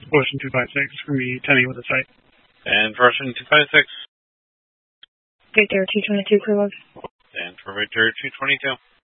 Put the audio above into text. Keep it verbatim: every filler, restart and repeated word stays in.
Ocean two five six, for me, ten with a site. And for Ocean two five six. Victor two twenty-two, crew load. And for Victor two twenty-two.